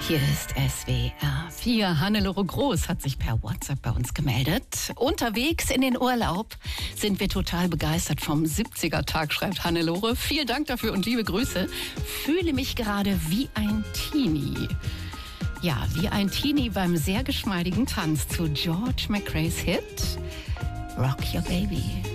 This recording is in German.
Hier ist SWR 4. Hannelore Groß hat sich per WhatsApp bei uns gemeldet. Unterwegs in den Urlaub sind wir total begeistert vom 70er-Tag, schreibt Hannelore. Vielen Dank dafür und liebe Grüße. Fühle mich gerade wie ein Teenie. Ja, wie ein Teenie beim sehr geschmeidigen Tanz zu George McRae's Hit Rock Your Baby.